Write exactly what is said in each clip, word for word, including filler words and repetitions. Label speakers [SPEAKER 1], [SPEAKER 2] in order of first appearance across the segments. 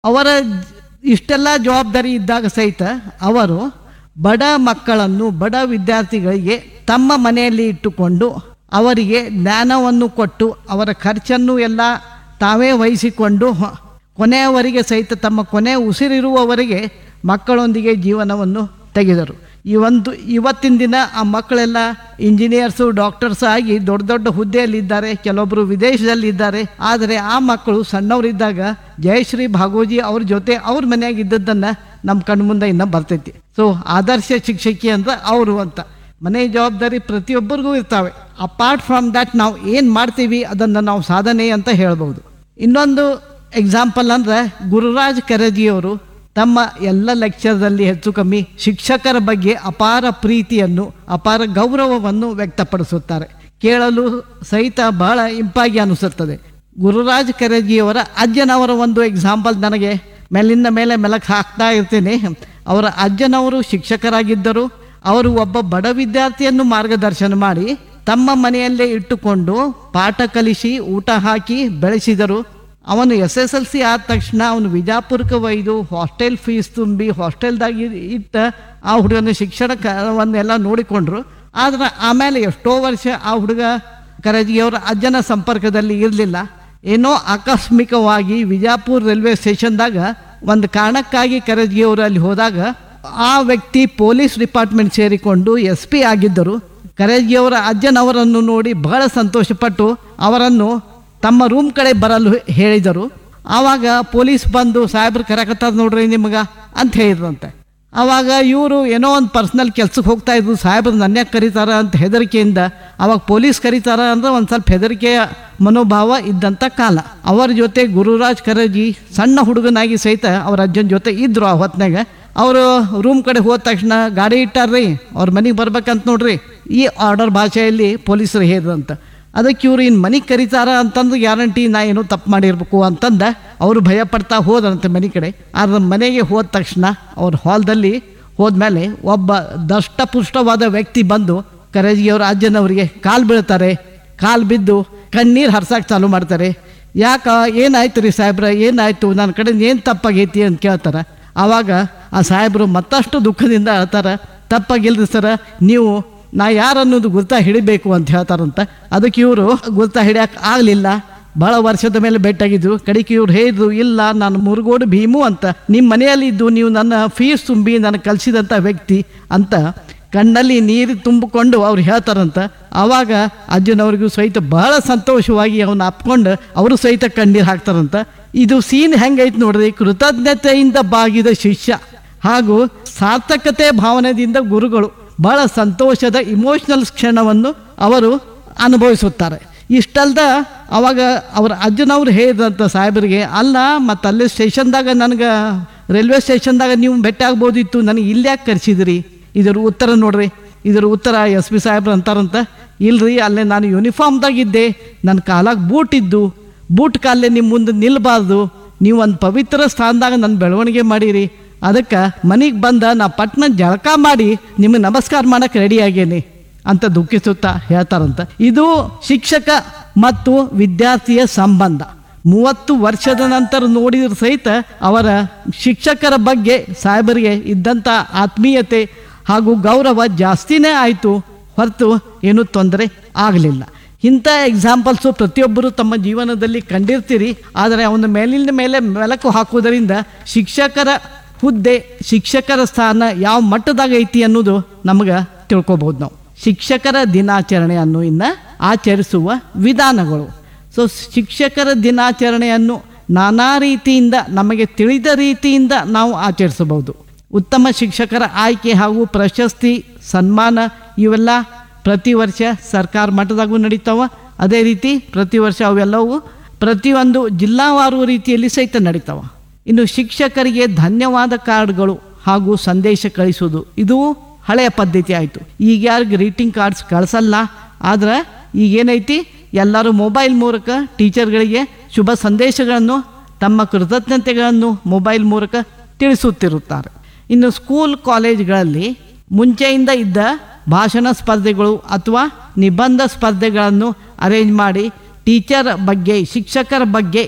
[SPEAKER 1] ಅವರ ಇಷ್ಟೆಲ್ಲ ಜವಾಬ್ದಾರಿ ಇದ್ದಾಗ ಸಹಿತ ಅವರು ಬಡ ಮಕ್ಕಳನ್ನು ಬಡ ವಿದ್ಯಾರ್ಥಿಗಳಿಗೆ ತಮ್ಮ ಮನೆಯಲ್ಲಿ ಇಟ್ಟುಕೊಂಡು ಅವರಿಗೆ ಜ್ಞಾನವನ್ನು ಕೊಟ್ಟು ಅವರ ಖರ್ಚನ್ನು ಎಲ್ಲ ತಾವೇ ವಹಿಸಿಕೊಂಡು ಕೊನೆಯವರೆಗೆ ಸಹಿತ ತಮ್ಮ ಕೊನೆ ಉಸಿರಿರುವವರೆಗೆ ಮಕ್ಕಳೊಂದಿಗೆ ಜೀವನವನ್ನು ತೆಗೆದರು. ಈ ಒಂದು ಇವತ್ತಿನ ದಿನ ಆ ಮಕ್ಕಳೆಲ್ಲ ಇಂಜಿನಿಯರ್ಸು ಡಾಕ್ಟರ್ಸ್ ಆಗಿ ದೊಡ್ಡ ದೊಡ್ಡ ಹುದ್ದೆಯಲ್ಲಿದ್ದಾರೆ, ಕೆಲವೊಬ್ಬರು ವಿದೇಶದಲ್ಲಿದ್ದಾರೆ. ಆದರೆ ಆ ಮಕ್ಕಳು ಸಣ್ಣವರಿದ್ದಾಗ ಜಯಶ್ರೀ ಭಾಗೋಜಿ ಅವ್ರ ಜೊತೆ ಅವ್ರ ಮನೆಯಾಗ ಇದ್ದದ್ದನ್ನು ನಮ್ಮ ಕಣ್ಣು ಮುಂದೆ ಇನ್ನೂ ಬರ್ತೈತಿ. ಸೊ ಆದರ್ಶ ಶಿಕ್ಷಕಿ ಅಂದ್ರೆ ಅವರು ಅಂತ. ಮನೆ ಜವಾಬ್ದಾರಿ ಪ್ರತಿಯೊಬ್ಬರಿಗೂ ಇರ್ತಾವೆ. ಅಪಾರ್ಟ್ ಫ್ರಮ್ ದ್ಯಾಟ್ ನಾವು ಏನು ಮಾಡ್ತೀವಿ ಅದನ್ನು ನಾವು ಸಾಧನೆ ಅಂತ ಹೇಳ್ಬೋದು. ಇನ್ನೊಂದು ಎಕ್ಸಾಂಪಲ್ ಅಂದರೆ ಗುರುರಾಜ್ ಕರಜಿಯವರು ತಮ್ಮ ಎಲ್ಲ ಲೆಕ್ಚರ್ದಲ್ಲಿ ಹೆಚ್ಚು ಕಮ್ಮಿ ಶಿಕ್ಷಕರ ಬಗ್ಗೆ ಅಪಾರ ಪ್ರೀತಿಯನ್ನು ಅಪಾರ ಗೌರವವನ್ನು ವ್ಯಕ್ತಪಡಿಸುತ್ತಾರೆ. ಕೇಳಲು ಸಹಿತ ಬಹಳ ಇಂಪಾಗಿ ಅನಿಸುತ್ತದೆ. ಗುರುರಾಜ್ ಕರಜಿಯವರ ಅಜ್ಜನವರ ಒಂದು ಎಕ್ಸಾಂಪಲ್ ನನಗೆ ಮೇಲಿಂದ ಮೇಲೆ ಮೆಲಕ್ ಹಾಕ್ತಾ ಇರ್ತೀನಿ. ಅವರ ಅಜ್ಜನವರು ಶಿಕ್ಷಕರಾಗಿದ್ದರು. ಅವರು ಒಬ್ಬ ಬಡ ವಿದ್ಯಾರ್ಥಿಯನ್ನು ಮಾರ್ಗದರ್ಶನ ಮಾಡಿ ತಮ್ಮ ಮನೆಯಲ್ಲೇ ಇಟ್ಟುಕೊಂಡು ಪಾಠ ಕಲಿಸಿ ಊಟ ಹಾಕಿ ಬೆಳೆಸಿದರು. ಅವನು ಎಸ್ ಎಸ್ ಎಲ್ ಸಿ ಆದ ತಕ್ಷಣ ಅವನು ವಿಜಾಪುರಕ್ಕೆ ಒಯ್ದು ಹಾಸ್ಟೆಲ್ ಫೀಸ್ ತುಂಬಿ ಹಾಸ್ಟೆಲ್ದಾಗಿ ಇಟ್ಟ ಆ ಹುಡುಗನ ಶಿಕ್ಷಣವನ್ನೆಲ್ಲ ನೋಡಿಕೊಂಡ್ರು. ಆದರೆ ಆಮೇಲೆ ಎಷ್ಟೋ ವರ್ಷ ಆ ಹುಡುಗ ಕರಜಿಯವರ ಅಜ್ಜನ ಸಂಪರ್ಕದಲ್ಲಿ ಇರಲಿಲ್ಲ. ಏನೋ ಆಕಸ್ಮಿಕವಾಗಿ ವಿಜಾಪುರ ರೈಲ್ವೆ ಸ್ಟೇಷನ್ದಾಗ ಒಂದು ಕಾರಣಕ್ಕಾಗಿ ಕರಜಿಯವರು ಅಲ್ಲಿ ಹೋದಾಗ ಆ ವ್ಯಕ್ತಿ ಪೊಲೀಸ್ ಡಿಪಾರ್ಟ್ಮೆಂಟ್ ಸೇರಿಕೊಂಡು ಎಸ್ ಪಿ ಆಗಿದ್ದರು. ಕರಜಿಯವರ ಅಜ್ಜನವರನ್ನು ನೋಡಿ ಬಹಳ ಸಂತೋಷಪಟ್ಟು ಅವರನ್ನು ತಮ್ಮ ರೂಮ್ ಕಡೆ ಬರಲು ಹೇಳಿದರು. ಆವಾಗ ಪೊಲೀಸ್ ಬಂದು ಸಾಹೇಬ್ರು ಕರೆಕತ್ತಾರ ನೋಡ್ರಿ ನಿಮ್ಗೆ ಅಂತ ಹೇಳಿದ್ರಂತೆ. ಆವಾಗ ಇವರು ಏನೋ ಒಂದು ಪರ್ಸ್ನಲ್ ಕೆಲ್ಸಕ್ಕೆ ಹೋಗ್ತಾ ಇದ್ರು, ಸಾಹೇಬ್ರು ನನ್ನೇ ಕರೀತಾರ ಅಂತ ಹೆದರಿಕೆಯಿಂದ. ಆವಾಗ ಪೊಲೀಸ್ ಕರೀತಾರ ಅಂದ್ರೆ ಒಂದು ಸ್ವಲ್ಪ ಹೆದರಿಕೆಯ ಮನೋಭಾವ ಇದ್ದಂಥ ಕಾಲ. ಅವರ ಜೊತೆ ಗುರುರಾಜ್ ಕರಜಿ ಸಣ್ಣ ಹುಡುಗನಾಗಿ ಸಹಿತ ಅವ್ರ ಅಜ್ಜನ ಜೊತೆ ಇದ್ರು. ಆ ಹೊತ್ನಾಗ ಅವರು ರೂಮ್ ಕಡೆ ಹೋದ ತಕ್ಷಣ ಗಾಡಿ ಇಟ್ಟಾರ್ರಿ, ಅವ್ರ ಮನೆಗೆ ಬರ್ಬೇಕಂತ ನೋಡ್ರಿ ಈ ಆರ್ಡರ್ ಭಾಷೆಯಲ್ಲಿ ಪೊಲೀಸರು ಹೇಳಿದ್ರಂತ. ಅದಕ್ಕೆ ಇವರು ಇನ್ನು ಮನೆಗೆ ಕರೀತಾರ ಅಂತಂದು ಗ್ಯಾರಂಟಿ ನಾ ಏನೋ ತಪ್ಪು ಮಾಡಿರ್ಬೇಕು ಅಂತಂದ ಅವರು ಭಯ ಪಡ್ತಾ ಹೋದ್ರಂತೆ ಮನೆ ಕಡೆ. ಆದ್ರೆ ಮನೆಗೆ ಹೋದ ತಕ್ಷಣ ಅವ್ರ ಹಾಲ್ದಲ್ಲಿ ಹೋದ್ಮೇಲೆ ಒಬ್ಬ ದಷ್ಟಪುಷ್ಟವಾದ ವ್ಯಕ್ತಿ ಬಂದು ಕರಜಿಯವರ ಅಜ್ಜನವರಿಗೆ ಕಾಲು ಬೀಳ್ತಾರೆ. ಕಾಲು ಬಿದ್ದು ಕಣ್ಣೀರು ಹರ್ಸಕ್ಕೆ ಚಾಲು ಮಾಡ್ತಾರೆ. ಯಾಕ ಏನಾಯ್ತು ರೀ ಸಾಹೇಬ್ರ, ಏನಾಯ್ತು, ನನ್ನ ಕಡೆ ಏನು ತಪ್ಪಾಗೈತಿ ಅಂತ ಕೇಳ್ತಾರೆ. ಆವಾಗ ಆ ಸಾಹೇಬರು ಮತ್ತಷ್ಟು ದುಃಖದಿಂದ ಹೇಳ್ತಾರೆ, ತಪ್ಪಾಗಿಲ್ರಿ ಸರ, ನೀವು ನಾ ಯಾರನ್ನೋದು ಗುರ್ತಾ ಹಿಡಿಬೇಕು ಅಂತ ಹೇಳ್ತಾರಂತ. ಅದಕ್ಕೆ ಇವರು ಗುರ್ತಾ ಹಿಡಿಯಕ್ಕೆ ಆಗಲಿಲ್ಲ. ಭಾಳ ವರ್ಷದ ಮೇಲೆ ಭೇಟಿಯಾಗಿದ್ರು. ಕಡೆಗೆ ಇವ್ರು ಹೇಳಿದ್ರು, ಇಲ್ಲ ನಾನು ಮುರುಗೋಡು ಭೀಮು ಅಂತ, ನಿಮ್ಮ ಮನೆಯಲ್ಲಿದ್ದು ನೀವು ನನ್ನ ಫೀಸ್ ತುಂಬಿ ನನಗೆ ಕಲಿಸಿದಂಥ ವ್ಯಕ್ತಿ ಅಂತ ಕಣ್ಣಲ್ಲಿ ನೀರು ತುಂಬಿಕೊಂಡು ಅವ್ರು ಹೇಳ್ತಾರಂತ. ಆವಾಗ ಅಜ್ಜನವ್ರಿಗೂ ಸಹಿತ ಬಹಳ ಸಂತೋಷವಾಗಿ ಅವನ್ನ ಅಪ್ಕೊಂಡು ಅವರು ಸಹಿತ ಕಣ್ಣೀರು ಹಾಕ್ತಾರಂತ. ಇದು ಸೀನ್ ಹೆಂಗೈತೆ ನೋಡ್ರಿ. ಕೃತಜ್ಞತೆಯಿಂದ ಬಾಗಿದ ಶಿಷ್ಯ ಹಾಗೂ ಸಾರ್ಥಕತೆ ಭಾವನೆಯಿಂದ ಗುರುಗಳು ಬಹಳ ಸಂತೋಷದ ಇಮೋಷ್ನಲ್ ಕ್ಷಣವನ್ನು ಅವರು ಅನುಭವಿಸುತ್ತಾರೆ. ಇಷ್ಟಲ್ದ ಅವಾಗ ಅವರ ಅಜ್ಜನವ್ರು ಹೇಳಿದಂಥ ಸಾಹೇಬರಿಗೆ, ಅಲ್ಲ ಮತ್ತು ಅಲ್ಲೇ ಸ್ಟೇಷನ್ದಾಗ ನನಗೆ ರೈಲ್ವೆ ಸ್ಟೇಷನ್ದಾಗ ನೀವು ಭೇಟಿ ಆಗ್ಬೋದಿತ್ತು, ನನಗೆ ಇಲ್ಲಿ ಯಾಕೆ ಕರೆಸಿದ್ರಿ? ಇದರ ಉತ್ತರ ನೋಡ್ರಿ. ಇದರ ಉತ್ತರ ಎಸ್ ಪಿ ಸಾಹೇಬ್ರು ಅಂತಾರಂತ, ಇಲ್ರಿ ಅಲ್ಲೇ ನಾನು ಯೂನಿಫಾರ್ಮ್ದಾಗಿದ್ದೆ, ನನ್ನ ಕಾಲಾಗ ಬೂಟ್ ಇದ್ದು, ಬೂಟ್ ಕಾಲೇ ನಿಮ್ಮ ಮುಂದೆ ನಿಲ್ಲಬಾರ್ದು, ನೀವು ಒಂದು ಪವಿತ್ರ ಸ್ಥಾನದಾಗ ನನ್ನ ಬೆಳವಣಿಗೆ ಮಾಡಿರಿ, ಅದಕ್ಕೆ ಮನೆಗೆ ಬಂದ ನಾ ಪಟ್ನ ಜಳಕ ಮಾಡಿ ನಿಮಗೆ ನಮಸ್ಕಾರ ಮಾಡಕ್ಕೆ ರೆಡಿ ಆಗೇನಿ ಅಂತ ದುಃಖಿಸುತ್ತಾ ಹೇಳ್ತಾರಂತ. ಇದು ಶಿಕ್ಷಕ ಮತ್ತು ವಿದ್ಯಾರ್ಥಿಯ ಸಂಬಂಧ. ಮೂವತ್ತು ವರ್ಷದ ನಂತರ ನೋಡಿದ್ರು ಸಹಿತ ಅವರ ಶಿಕ್ಷಕರ ಬಗ್ಗೆ ಸಾಹೇಬರಿಗೆ ಇದ್ದಂಥ ಆತ್ಮೀಯತೆ ಹಾಗೂ ಗೌರವ ಜಾಸ್ತಿನೇ ಆಯಿತು ಹೊರತು ಏನೂ ತೊಂದರೆ ಆಗಲಿಲ್ಲ. ಇಂಥ ಎಕ್ಸಾಂಪಲ್ಸು ಪ್ರತಿಯೊಬ್ಬರು ತಮ್ಮ ಜೀವನದಲ್ಲಿ ಕಂಡಿರ್ತೀರಿ. ಆದರೆ ಅವನ ಮೇಲಿನ ಮೇಲೆ ಮೆಲಕು ಹಾಕುವುದರಿಂದ ಶಿಕ್ಷಕರ ಹುದ್ದೆ, ಶಿಕ್ಷಕರ ಸ್ಥಾನ ಯಾವ ಮಟ್ಟದಾಗ ಐತಿ ಅನ್ನೋದು ನಮಗೆ ತಿಳ್ಕೊಬೋದು. ನಾವು ಶಿಕ್ಷಕರ ದಿನಾಚರಣೆಯನ್ನು ಇನ್ನು ಆಚರಿಸುವ ವಿಧಾನಗಳು. ಸೊ ಶಿಕ್ಷಕರ ದಿನಾಚರಣೆಯನ್ನು ನಾನಾ ರೀತಿಯಿಂದ ನಮಗೆ ತಿಳಿದ ರೀತಿಯಿಂದ ನಾವು ಆಚರಿಸಬಹುದು. ಉತ್ತಮ ಶಿಕ್ಷಕರ ಆಯ್ಕೆ ಹಾಗೂ ಪ್ರಶಸ್ತಿ, ಸನ್ಮಾನ ಇವೆಲ್ಲ ಪ್ರತಿ ವರ್ಷ ಸರ್ಕಾರ ಮಟ್ಟದಾಗೂ ನಡೀತಾವ. ಅದೇ ರೀತಿ ಪ್ರತಿ ವರ್ಷ ಅವೆಲ್ಲವೂ ಪ್ರತಿಯೊಂದು ಜಿಲ್ಲಾವಾರು ರೀತಿಯಲ್ಲಿ ಸಹಿತ ನಡೀತಾವ. ಇನ್ನು ಶಿಕ್ಷಕರಿಗೆ ಧನ್ಯವಾದ ಕಾರ್ಡ್ಗಳು ಹಾಗೂ ಸಂದೇಶ ಕಳಿಸೋದು ಇದು ಹಳೆಯ ಪದ್ಧತಿ ಆಯಿತು. ಈಗ ಯಾರು ಗ್ರೀಟಿಂಗ್ ಕಾರ್ಡ್ಸ್ ಕಳಿಸಲ್ಲ. ಆದ್ರೆ ಈಗೇನೈತಿ, ಎಲ್ಲರೂ ಮೊಬೈಲ್ ಮೂಲಕ ಟೀಚರ್ಗಳಿಗೆ ಶುಭ ಸಂದೇಶಗಳನ್ನು, ತಮ್ಮ ಕೃತಜ್ಞತೆಗಳನ್ನು ಮೊಬೈಲ್ ಮೂಲಕ ತಿಳಿಸುತ್ತಿರುತ್ತಾರೆ. ಇನ್ನು ಸ್ಕೂಲ್ ಕಾಲೇಜ್ಗಳಲ್ಲಿ ಮುಂಚೆಯಿಂದ ಇದ್ದ ಭಾಷಣ ಸ್ಪರ್ಧೆಗಳು ಅಥವಾ ನಿಬಂಧ ಸ್ಪರ್ಧೆಗಳನ್ನು ಅರೇಂಜ್ ಮಾಡಿ ಟೀಚರ್ ಬಗ್ಗೆ, ಶಿಕ್ಷಕರ ಬಗ್ಗೆ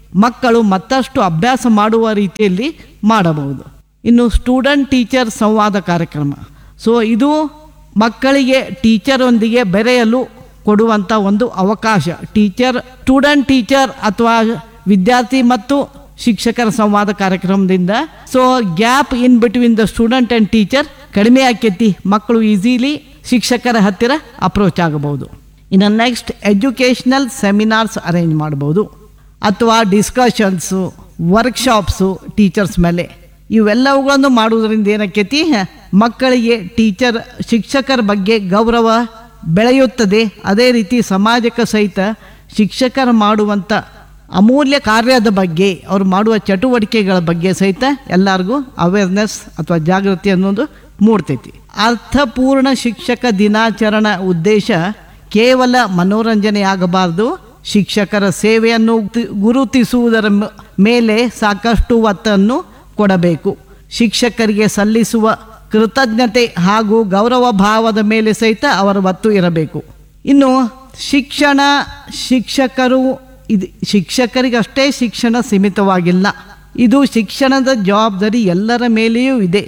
[SPEAKER 1] ಮಕ್ಕಳು ಮತ್ತಷ್ಟು ಅಭ್ಯಾಸ ಮಾಡುವ ರೀತಿಯಲ್ಲಿ ಮಾಡಬಹುದು. ಇನ್ನು ಸ್ಟೂಡೆಂಟ್ ಟೀಚರ್ ಸಂವಾದ ಕಾರ್ಯಕ್ರಮ. ಸೊ ಇದು ಮಕ್ಕಳಿಗೆ ಟೀಚರೊಂದಿಗೆ ಬೆರೆಯಲು ಕೊಡುವಂಥ ಒಂದು ಅವಕಾಶ. ಟೀಚರ್ ಸ್ಟೂಡೆಂಟ್ ಟೀಚರ್ ಅಥವಾ ವಿದ್ಯಾರ್ಥಿ ಮತ್ತು ಶಿಕ್ಷಕರ ಸಂವಾದ ಕಾರ್ಯಕ್ರಮದಿಂದ so gap in between the student and teacher ಕಡಿಮೆ ಆಕೈತಿ. ಮಕ್ಕಳು ಈಸಿಲಿ ಶಿಕ್ಷಕರ ಹತ್ತಿರ ಅಪ್ರೋಚ್ ಆಗಬಹುದು. ಇನ್ನು ನೆಕ್ಸ್ಟ್ ಎಜುಕೇಷ್ನಲ್ ಸೆಮಿನಾರ್ಸ್ ಅರೇಂಜ್ ಮಾಡ್ಬೋದು ಅಥವಾ ಡಿಸ್ಕಷನ್ಸು ವರ್ಕ್ಶಾಪ್ಸು ಟೀಚರ್ಸ್ ಮೇಲೆ. ಇವೆಲ್ಲವುಗಳನ್ನು ಮಾಡುವುದರಿಂದ ಏನಕ್ಕೈತಿ, ಮಕ್ಕಳಿಗೆ ಟೀಚರ್ ಶಿಕ್ಷಕರ ಬಗ್ಗೆ ಗೌರವ ಬೆಳೆಯುತ್ತದೆ. ಅದೇ ರೀತಿ ಸಮಾಜಕ್ಕೆ ಸಹಿತ ಶಿಕ್ಷಕರು ಮಾಡುವಂಥ ಅಮೂಲ್ಯ ಕಾರ್ಯದ ಬಗ್ಗೆ, ಅವ್ರು ಮಾಡುವ ಚಟುವಟಿಕೆಗಳ ಬಗ್ಗೆ ಸಹಿತ ಎಲ್ಲರಿಗೂ ಅವೇರ್ನೆಸ್ ಅಥವಾ ಜಾಗೃತಿ ಅನ್ನೋದು ಮೂಡ್ತೈತಿ. ಅರ್ಥಪೂರ್ಣ ಶಿಕ್ಷಕ ದಿನಾಚರಣೆ ಉದ್ದೇಶ ಕೇವಲ ಮನೋರಂಜನೆ ಆಗಬಾರ್ದು, ಶಿಕ್ಷಕರ ಸೇವೆಯನ್ನು ಗುರುತಿಸುವುದರ ಮೇಲೆ ಸಾಕಷ್ಟು ಒತ್ತನ್ನು ಕೊಡಬೇಕು. ಶಿಕ್ಷಕರಿಗೆ ಸಲ್ಲಿಸುವ ಕೃತಜ್ಞತೆ ಹಾಗೂ ಗೌರವ ಭಾವದ ಮೇಲೆ ಸಹಿತ ಅವರ ಒತ್ತು ಇರಬೇಕು. ಇನ್ನು ಶಿಕ್ಷಣ, ಶಿಕ್ಷಕರು ಇದು ಶಿಕ್ಷಕರಿಗಷ್ಟೇ ಶಿಕ್ಷಣ ಸೀಮಿತವಾಗಿಲ್ಲ. ಇದು ಶಿಕ್ಷಣದ ಜವಾಬ್ದಾರಿ ಎಲ್ಲರ ಮೇಲೆಯೂ ಇದೆ.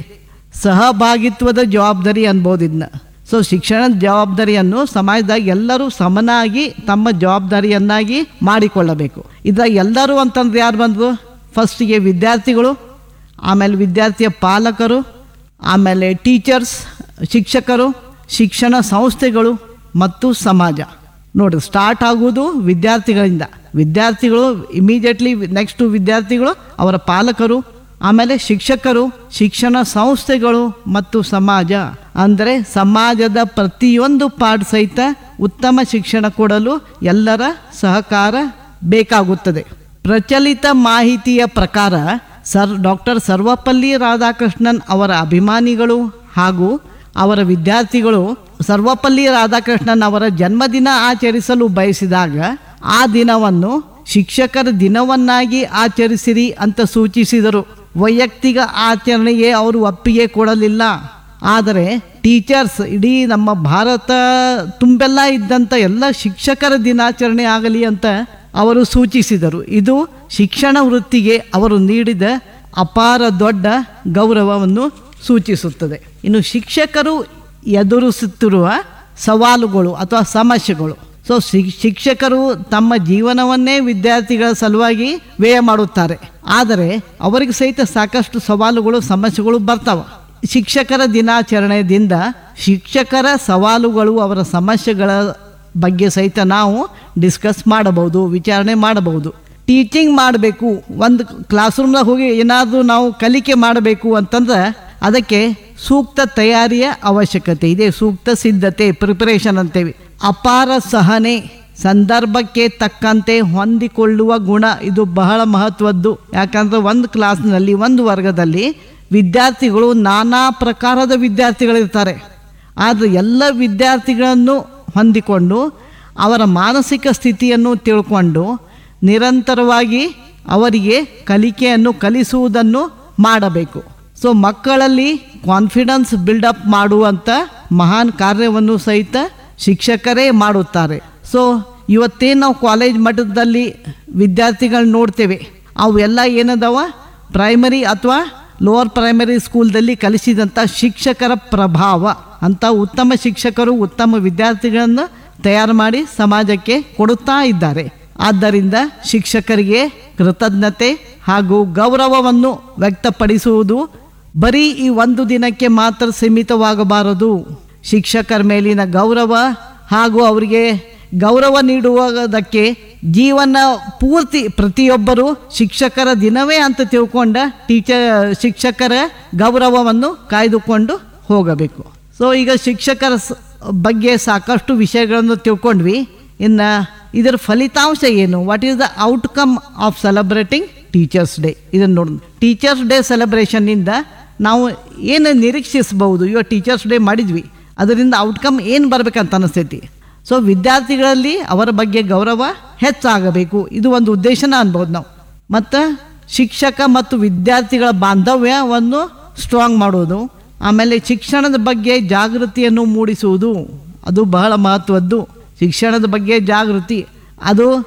[SPEAKER 1] ಸಹಭಾಗಿತ್ವದ ಜವಾಬ್ದಾರಿ ಅನ್ಬೋದು ಇದನ್ನ. ಸೊ ಶಿಕ್ಷಣದ ಜವಾಬ್ದಾರಿಯನ್ನು ಸಮಾಜದಾಗ ಎಲ್ಲರೂ ಸಮನಾಗಿ ತಮ್ಮ ಜವಾಬ್ದಾರಿಯನ್ನಾಗಿ ಮಾಡಿಕೊಳ್ಳಬೇಕು. ಇದ್ರಾಗ ಎಲ್ಲರೂ ಅಂತಂದ್ರೆ ಯಾರು ಬಂದರು? ಫಸ್ಟಿಗೆ ವಿದ್ಯಾರ್ಥಿಗಳು, ಆಮೇಲೆ ವಿದ್ಯಾರ್ಥಿಯ ಪಾಲಕರು, ಆಮೇಲೆ ಟೀಚರ್ಸ್ ಶಿಕ್ಷಕರು, ಶಿಕ್ಷಣ ಸಂಸ್ಥೆಗಳು ಮತ್ತು ಸಮಾಜ. ನೋಡಿ, ಸ್ಟಾರ್ಟ್ ಆಗುವುದು ವಿದ್ಯಾರ್ಥಿಗಳಿಂದ. ವಿದ್ಯಾರ್ಥಿಗಳು ಇಮಿಡಿಯೇಟ್ಲಿ ನೆಕ್ಸ್ಟು ವಿದ್ಯಾರ್ಥಿಗಳು, ಅವರ ಪಾಲಕರು, ಆಮೇಲೆ ಶಿಕ್ಷಕರು, ಶಿಕ್ಷಣ ಸಂಸ್ಥೆಗಳು ಮತ್ತು ಸಮಾಜ. ಅಂದರೆ ಸಮಾಜದ ಪ್ರತಿಯೊಂದು ಪಾಠ ಸಹಿತ ಉತ್ತಮ ಶಿಕ್ಷಣ ಕೊಡಲು ಎಲ್ಲರ ಸಹಕಾರ ಬೇಕಾಗುತ್ತದೆ. ಪ್ರಚಲಿತ ಮಾಹಿತಿಯ ಪ್ರಕಾರ ಸರ್ ಡಾಕ್ಟರ್ ಸರ್ವಪಲ್ಲಿ ರಾಧಾಕೃಷ್ಣನ್ ಅವರ ಅಭಿಮಾನಿಗಳು ಹಾಗೂ ಅವರ ವಿದ್ಯಾರ್ಥಿಗಳು ಸರ್ವಪಲ್ಲಿ ರಾಧಾಕೃಷ್ಣನ್ ಅವರ ಜನ್ಮದಿನ ಆಚರಿಸಲು ಬಯಸಿದಾಗ ಆ ದಿನವನ್ನು ಶಿಕ್ಷಕರ ದಿನವನ್ನಾಗಿ ಆಚರಿಸಿರಿ ಅಂತ ಸೂಚಿಸಿದರು. ವೈಯಕ್ತಿಕ ಆಚರಣೆಗೆ ಅವರು ಒಪ್ಪಿಗೆ ಕೊಡಲಿಲ್ಲ. ಆದರೆ ಟೀಚರ್ಸ್ ಇಡೀ ನಮ್ಮ ಭಾರತ ತುಂಬೆಲ್ಲ ಇದ್ದಂಥ ಎಲ್ಲ ಶಿಕ್ಷಕರ ದಿನಾಚರಣೆ ಆಗಲಿ ಅಂತ ಅವರು ಸೂಚಿಸಿದರು. ಇದು ಶಿಕ್ಷಣ ವೃತ್ತಿಗೆ ಅವರು ನೀಡಿದ ಅಪಾರ ದೊಡ್ಡ ಗೌರವವನ್ನು ಸೂಚಿಸುತ್ತದೆ. ಇನ್ನು ಶಿಕ್ಷಕರು ಎದುರಿಸುತ್ತಿರುವ ಸವಾಲುಗಳು ಅಥವಾ ಸಮಸ್ಯೆಗಳು. ಸೊ ಶಿಕ್ಷಕರು ತಮ್ಮ ಜೀವನವನ್ನೇ ವಿದ್ಯಾರ್ಥಿಗಳ ಸಲುವಾಗಿ ವ್ಯಯ ಮಾಡುತ್ತಾರೆ. ಆದರೆ ಅವರಿಗೆ ಸಹಿತ ಸಾಕಷ್ಟು ಸವಾಲುಗಳು ಸಮಸ್ಯೆಗಳು ಬರ್ತಾವೆ. ಶಿಕ್ಷಕರ ದಿನಾಚರಣೆಯಿಂದ ಶಿಕ್ಷಕರ ಸವಾಲುಗಳು, ಅವರ ಸಮಸ್ಯೆಗಳ ಬಗ್ಗೆ ಸಹಿತ ನಾವು ಡಿಸ್ಕಸ್ ಮಾಡಬಹುದು, ವಿಚಾರಣೆ ಮಾಡಬಹುದು. ಟೀಚಿಂಗ್ ಮಾಡಬೇಕು, ಒಂದು ಕ್ಲಾಸ್ ರೂಮ್ದಾಗ ಹೋಗಿ ಏನಾದರೂ ನಾವು ಕಲಿಕೆ ಮಾಡಬೇಕು ಅಂತಂದ್ರೆ ಅದಕ್ಕೆ ಸೂಕ್ತ ತಯಾರಿಯ ಅವಶ್ಯಕತೆ ಇದೆ. ಸೂಕ್ತ ಸಿದ್ಧತೆ, ಪ್ರಿಪರೇಷನ್ ಅಂತೇವೆ. ಅಪಾರ ಸಹನೆ, ಸಂದರ್ಭಕ್ಕೆ ತಕ್ಕಂತೆ ಹೊಂದಿಕೊಳ್ಳುವ ಗುಣ, ಇದು ಬಹಳ ಮಹತ್ವದ್ದು. ಯಾಕಂದರೆ ಒಂದು ಕ್ಲಾಸ್ನಲ್ಲಿ, ಒಂದು ವರ್ಗದಲ್ಲಿ ವಿದ್ಯಾರ್ಥಿಗಳು ನಾನಾ ಪ್ರಕಾರದ ವಿದ್ಯಾರ್ಥಿಗಳಿರ್ತಾರೆ. ಆದರೆ ಎಲ್ಲ ವಿದ್ಯಾರ್ಥಿಗಳನ್ನು ಹೊಂದಿಕೊಂಡು ಅವರ ಮಾನಸಿಕ ಸ್ಥಿತಿಯನ್ನು ತಿಳ್ಕೊಂಡು ನಿರಂತರವಾಗಿ ಅವರಿಗೆ ಕಲಿಕೆಯನ್ನು ಕಲಿಸುವುದನ್ನು ಮಾಡಬೇಕು. ಸೊ ಮಕ್ಕಳಲ್ಲಿ ಕಾನ್ಫಿಡೆನ್ಸ್ ಬಿಲ್ಡಪ್ ಮಾಡುವಂಥ ಮಹಾನ್ ಕಾರ್ಯವನ್ನು ಸಹಿತ ಶಿಕ್ಷಕರೇ ಮಾಡುತ್ತಾರೆ. ಸೊ ಇವತ್ತೇನು ನಾವು ಕಾಲೇಜ್ ಮಟ್ಟದಲ್ಲಿ ವಿದ್ಯಾರ್ಥಿಗಳು ನೋಡ್ತೇವೆ, ಅವು ಎಲ್ಲ ಏನದವ ಪ್ರೈಮರಿ ಅಥವಾ ಲೋವರ್ ಪ್ರೈಮರಿ ಸ್ಕೂಲ್ದಲ್ಲಿ ಕಲಿಸಿದಂಥ ಶಿಕ್ಷಕರ ಪ್ರಭಾವ. ಅಂಥ ಉತ್ತಮ ಶಿಕ್ಷಕರು ಉತ್ತಮ ವಿದ್ಯಾರ್ಥಿಗಳನ್ನು ತಯಾರು ಮಾಡಿ ಸಮಾಜಕ್ಕೆ ಕೊಡುತ್ತಾ ಇದ್ದಾರೆ. ಆದ್ದರಿಂದ ಶಿಕ್ಷಕರಿಗೆ ಕೃತಜ್ಞತೆ ಹಾಗೂ ಗೌರವವನ್ನು ವ್ಯಕ್ತಪಡಿಸುವುದು ಬರೀ ಈ ಒಂದು ದಿನಕ್ಕೆ ಮಾತ್ರ ಸೀಮಿತವಾಗಬಾರದು. ಶಿಕ್ಷಕರ ಮೇಲಿನ ಗೌರವ ಹಾಗೂ ಅವರಿಗೆ ಗೌರವ ನೀಡುವುದಕ್ಕೆ ಜೀವನ ಪೂರ್ತಿ ಪ್ರತಿಯೊಬ್ಬರು ಶಿಕ್ಷಕರ ದಿನವೇ ಅಂತ ತಿಳ್ಕೊಂಡ ಟೀಚರ್ ಶಿಕ್ಷಕರ ಗೌರವವನ್ನು ಕಾಯ್ದುಕೊಂಡು ಹೋಗಬೇಕು. ಸೊ ಈಗ ಶಿಕ್ಷಕರ ಬಗ್ಗೆ ಸಾಕಷ್ಟು ವಿಷಯಗಳನ್ನು ತಿಳ್ಕೊಂಡ್ವಿ. ಇನ್ನು ಇದರ ಫಲಿತಾಂಶ ಏನು? What is the outcome of celebrating teachers day? ಇದನ್ನು ನೋಡಿ, ಟೀಚರ್ಸ್ ಡೇ ಸೆಲೆಬ್ರೇಷನ್ನಿಂದ ನಾವು ಏನು ನಿರೀಕ್ಷಿಸಬಹುದು? ಇವಾಗ ಟೀಚರ್ಸ್ ಡೇ ಮಾಡಿದ್ವಿ, ಅದರಿಂದ ಔಟ್ಕಮ್ ಏನು ಬರಬೇಕಂತ ಅನಿಸ್ತೈತಿ. ಸೊ ವಿದ್ಯಾರ್ಥಿಗಳಲ್ಲಿ ಅವರ ಬಗ್ಗೆ ಗೌರವ ಹೆಚ್ಚಾಗಬೇಕು, ಇದು ಒಂದು ಉದ್ದೇಶನ ಅನ್ಬೋದು ನಾವು. ಮತ್ತು ಶಿಕ್ಷಕ ಮತ್ತು ವಿದ್ಯಾರ್ಥಿಗಳ ಬಾಂಧವ್ಯವನ್ನು ಸ್ಟ್ರಾಂಗ್ ಮಾಡೋದು, ಆಮೇಲೆ ಶಿಕ್ಷಣದ ಬಗ್ಗೆ ಜಾಗೃತಿಯನ್ನು ಮೂಡಿಸುವುದು, ಅದು ಬಹಳ ಮಹತ್ವದ್ದು. ಶಿಕ್ಷಣದ ಬಗ್ಗೆ ಜಾಗೃತಿ ಅದು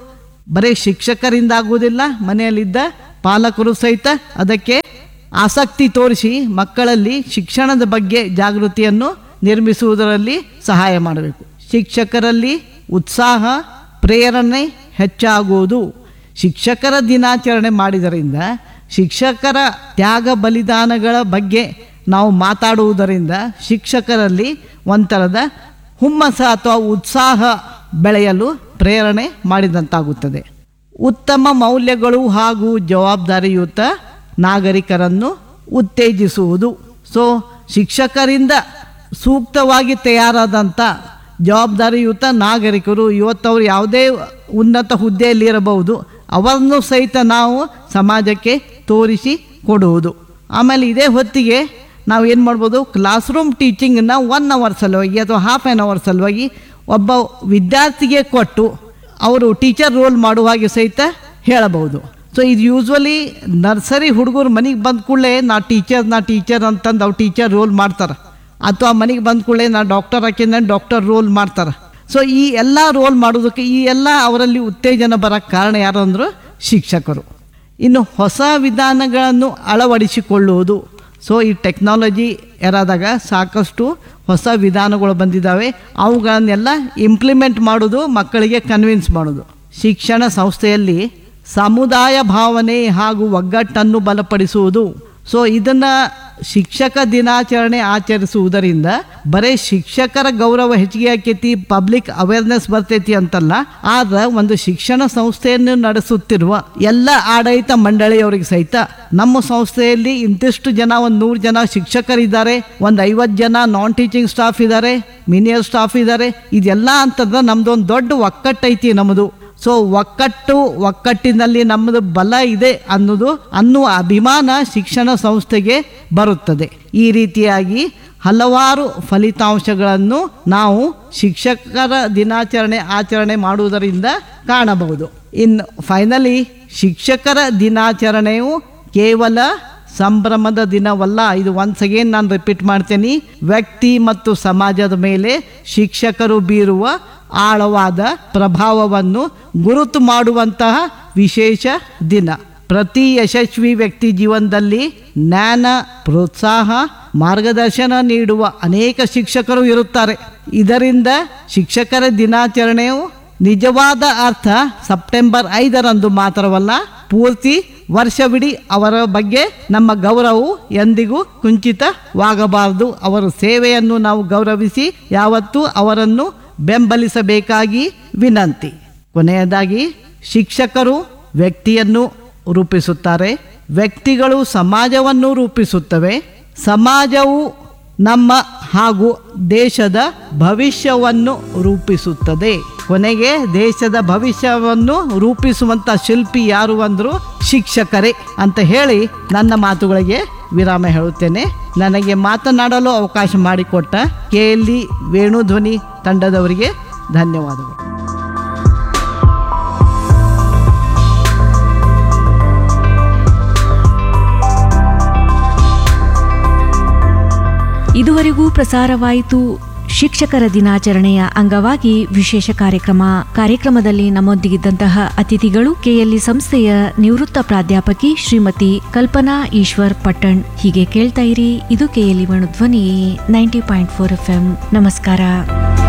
[SPEAKER 1] ಬರೀ ಶಿಕ್ಷಕರಿಂದ ಆಗುವುದಿಲ್ಲ, ಮನೆಯಲ್ಲಿದ್ದ ಪಾಲಕರು ಸಹಿತ ಅದಕ್ಕೆ ಆಸಕ್ತಿ ತೋರಿಸಿ ಮಕ್ಕಳಲ್ಲಿ ಶಿಕ್ಷಣದ ಬಗ್ಗೆ ಜಾಗೃತಿಯನ್ನು ನಿರ್ಮಿಸುವುದರಲ್ಲಿ ಸಹಾಯ ಮಾಡಬೇಕು. ಶಿಕ್ಷಕರಲ್ಲಿ ಉತ್ಸಾಹ ಪ್ರೇರಣೆ ಹೆಚ್ಚಾಗುವುದು. ಶಿಕ್ಷಕರ ದಿನಾಚರಣೆ ಮಾಡಿದರಿಂದ ಶಿಕ್ಷಕರ ತ್ಯಾಗ ಬಲಿದಾನಗಳ ಬಗ್ಗೆ ನಾವು ಮಾತಾಡುವುದರಿಂದ ಶಿಕ್ಷಕರಲ್ಲಿ ಒಂಥರದ ಹುಮ್ಮಸ ಅಥವಾ ಉತ್ಸಾಹ ಬೆಳೆಯಲು ಪ್ರೇರಣೆ ಮಾಡಿದಂತಾಗುತ್ತದೆ. ಉತ್ತಮ ಮೌಲ್ಯಗಳು ಹಾಗೂ ಜವಾಬ್ದಾರಿಯುತ ನಾಗರಿಕರನ್ನು ಉತ್ತೇಜಿಸುವುದು. ಸೊ ಶಿಕ್ಷಕರಿಂದ ಸೂಕ್ತವಾಗಿ ತಯಾರಾದಂಥ ಜವಾಬ್ದಾರಿಯುತ ನಾಗರಿಕರು ಇವತ್ತವರು ಯಾವುದೇ ಉನ್ನತ ಹುದ್ದೆಯಲ್ಲಿ ಇರಬಹುದು, ಅವರನ್ನು ಸಹಿತ ನಾವು ಸಮಾಜಕ್ಕೆ ತೋರಿಸಿ ಕೊಡುವುದು. ಆಮೇಲೆ ಇದೇ ಹೊತ್ತಿಗೆ ನಾವು ಏನು ಮಾಡ್ಬೋದು, ಕ್ಲಾಸ್ ರೂಮ್ ಟೀಚಿಂಗನ್ನು ಒನ್ ಅವರ್ ಸಲುವಾಗಿ ಅಥವಾ ಹಾಫ್ ಆ್ಯನ್ ಅವರ್ ಸಲುವಾಗಿ ಒಬ್ಬ ವಿದ್ಯಾರ್ಥಿಗೆ ಕೊಟ್ಟು ಅವರು ಟೀಚರ್ ರೋಲ್ ಮಾಡುವ ಹಾಗೆ ಸಹಿತ ಹೇಳಬಹುದು. ಸೊ ಇದು ಯೂಶ್ವಲಿ ನರ್ಸರಿ ಹುಡುಗರು ಮನೆಗೆ ಬಂದ ಕೂಡಲೇ ನಾ ಟೀಚರ್ ನಾ ಟೀಚರ್ ಅಂತಂದು ಅವ್ರು ಟೀಚರ್ ರೋಲ್ ಮಾಡ್ತಾರೆ, ಅಥವಾ ಮನೆಗೆ ಬಂದ ಕೂಡಲೇ ನಾ ಡಾಕ್ಟರ್ ಹಾಕಿಂದ ಡಾಕ್ಟರ್ ರೋಲ್ ಮಾಡ್ತಾರೆ. ಸೊ ಈ ಎಲ್ಲ ರೋಲ್ ಮಾಡೋದಕ್ಕೆ ಈ ಎಲ್ಲ ಅವರಲ್ಲಿ ಉತ್ತೇಜನ ಬರೋಕ್ಕೆ ಕಾರಣ ಯಾರು ಅಂದರು ಶಿಕ್ಷಕರು. ಇನ್ನು ಹೊಸ ವಿಧಾನಗಳನ್ನು ಅಳವಡಿಸಿಕೊಳ್ಳುವುದು. ಸೊ ಈ ಟೆಕ್ನಾಲಜಿ ಎರಾದಾಗ ಸಾಕಷ್ಟು ಹೊಸ ವಿಧಾನಗಳು ಬಂದಿದ್ದಾವೆ, ಅವುಗಳನ್ನೆಲ್ಲ ಇಂಪ್ಲಿಮೆಂಟ್ ಮಾಡೋದು, ಮಕ್ಕಳಿಗೆ ಕನ್ವಿನ್ಸ್ ಮಾಡೋದು. ಶಿಕ್ಷಣ ಸಂಸ್ಥೆಯಲ್ಲಿ ಸಮುದಾಯ ಭಾವನೆ ಹಾಗೂ ಒಗ್ಗಟ್ಟನ್ನು ಬಲಪಡಿಸುವುದು. ಸೊ ಇದನ್ನು ಶಿಕ್ಷಕ ದಿನಾಚರಣೆ ಆಚರಿಸುವುದರಿಂದ ಬರೀ ಶಿಕ್ಷಕರ ಗೌರವ ಹೆಚ್ಚಿಗೆ ಆಕೈತಿ, ಪಬ್ಲಿಕ್ ಅವೇರ್ನೆಸ್ ಬರ್ತೈತಿ ಅಂತಲ್ಲ, ಆದ್ರೆ ಒಂದು ಶಿಕ್ಷಣ ಸಂಸ್ಥೆಯನ್ನು ನಡೆಸುತ್ತಿರುವ ಎಲ್ಲ ಆಡಳಿತ ಮಂಡಳಿಯವರಿಗೆ ಸಹಿತ ನಮ್ಮ ಸಂಸ್ಥೆಯಲ್ಲಿ ಇಂತಿಷ್ಟು ಜನ, ಒಂದು ನೂರು ಜನ ಶಿಕ್ಷಕರಿದ್ದಾರೆ, ಒಂದು ಐವತ್ತು ಜನ ನಾನ್ ಟೀಚಿಂಗ್ ಸ್ಟಾಫ್ ಇದ್ದಾರೆ, ಮಿನಿಯರ್ ಸ್ಟಾಫ್ ಇದ್ದಾರೆ. ಇದೆಲ್ಲ ಅಂತಂದ್ರೆ ನಮ್ದೊಂದು ದೊಡ್ಡ ಒಕ್ಕಟ್ಟೈತಿ ನಮ್ಮದು. ಸೊ ಒಕ್ಕಟ್ಟು ಒಕ್ಕಟ್ಟಿನಲ್ಲಿ ನಮ್ಮದು ಬಲ ಇದೆ ಅನ್ನೋದು ಅನ್ನುವ ಅಭಿಮಾನ ಶಿಕ್ಷಣ ಸಂಸ್ಥೆಗೆ ಬರುತ್ತದೆ. ಈ ರೀತಿಯಾಗಿ ಹಲವಾರು ಫಲಿತಾಂಶಗಳನ್ನು ನಾವು ಶಿಕ್ಷಕರ ದಿನಾಚರಣೆ ಆಚರಣೆ ಮಾಡುವುದರಿಂದ ಕಾಣಬಹುದು. ಇನ್ನು ಫೈನಲಿ ಶಿಕ್ಷಕರ ದಿನಾಚರಣೆಯು ಕೇವಲ ಸಂಭ್ರಮದ ದಿನವಲ್ಲ. ಇದು ಒನ್ಸ್ ಅಗೇನ್ ನಾನು ರಿಪೀಟ್ ಮಾಡ್ತೇನೆ, ವ್ಯಕ್ತಿ ಮತ್ತು ಸಮಾಜದ ಮೇಲೆ ಶಿಕ್ಷಕರು ಬೀರುವ ಆಳವಾದ ಪ್ರಭಾವವನ್ನು ಗುರುತು ಮಾಡುವಂತಹ ವಿಶೇಷ ದಿನ. ಪ್ರತಿ ಯಶಸ್ವಿ ವ್ಯಕ್ತಿ ಜೀವನದಲ್ಲಿ ಜ್ಞಾನ, ಪ್ರೋತ್ಸಾಹ, ಮಾರ್ಗದರ್ಶನ ನೀಡುವ ಅನೇಕ ಶಿಕ್ಷಕರು ಇರುತ್ತಾರೆ. ಇದರಿಂದ ಶಿಕ್ಷಕರ ದಿನಾಚರಣೆಯು ನಿಜವಾದ ಅರ್ಥ ಸೆಪ್ಟೆಂಬರ್ ಐದರಂದು ಮಾತ್ರವಲ್ಲ, ಪೂರ್ತಿ ವರ್ಷವಿಡೀ ಅವರ ಬಗ್ಗೆ ನಮ್ಮ ಗೌರವವು ಎಂದಿಗೂ ಕುಂಠಿತವಾಗಬಾರದು. ಅವರ ಸೇವೆಯನ್ನು ನಾವು ಗೌರವಿಸಿ ಯಾವತ್ತೂ ಅವರನ್ನು ಬೆಂಬಲಿಸಬೇಕಾಗಿ ವಿನಂತಿ. ಕೊನೆಯದಾಗಿ, ಶಿಕ್ಷಕರು ವ್ಯಕ್ತಿಯನ್ನು ರೂಪಿಸುತ್ತಾರೆ, ವ್ಯಕ್ತಿಗಳು ಸಮಾಜವನ್ನು ರೂಪಿಸುತ್ತವೆ, ಸಮಾಜವು ನಮ್ಮ ಹಾಗೂ ದೇಶದ ಭವಿಷ್ಯವನ್ನು ರೂಪಿಸುತ್ತದೆ. ಕೊನೆಗೆ ದೇಶದ ಭವಿಷ್ಯವನ್ನು ರೂಪಿಸುವಂಥ ಶಿಲ್ಪಿ ಯಾರು ಅಂದರು ಶಿಕ್ಷಕರೇ ಅಂತ ಹೇಳಿ ನನ್ನ ಮಾತುಗಳಿಗೆ ವಿರಾಮ ಹೇಳುತ್ತೇನೆ. ನನಗೆ ಮಾತನಾಡಲು ಅವಕಾಶ ಮಾಡಿಕೊಟ್ಟ ಕೆ ಎಲ್ ಇ ವೇಣುಧ್ವನಿ ತಂಡದವರಿಗೆ ಧನ್ಯವಾದಗಳು.
[SPEAKER 2] ಇದುವರೆಗೂ ಪ್ರಸಾರವಾಯಿತು ಶಿಕ್ಷಕರ ದಿನಾಚರಣೆಯ ಅಂಗವಾಗಿ ವಿಶೇಷ ಕಾರ್ಯಕ್ರಮ. ಕಾರ್ಯಕ್ರಮದಲ್ಲಿ ನಮ್ಮೊಂದಿಗಿದ್ದಂತಹ ಅತಿಥಿಗಳು ಕೆಎಲ್ಇ ಸಂಸ್ಥೆಯ ನಿವೃತ್ತ ಪ್ರಾಧ್ಯಾಪಕಿ ಶ್ರೀಮತಿ ಕಲ್ಪನಾ ಈಶ್ವರ್ ಪಟ್ಟಣ್. ಹೀಗೆ ಕೇಳ್ತಾ ಇರಿ, ಇದು KLE Venudhwani ninety point four F M. ನಮಸ್ಕಾರ.